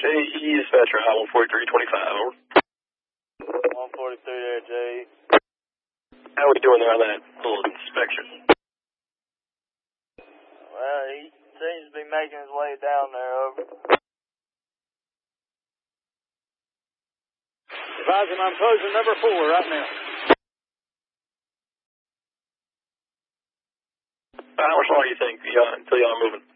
JE dispatcher, high 143.25, over. 143 there, JE. How are we doing there on that little inspection? Well, he seems to be making his way down there, over. Advising I'm closing number 4 right now. How much longer do you think until y'all are moving?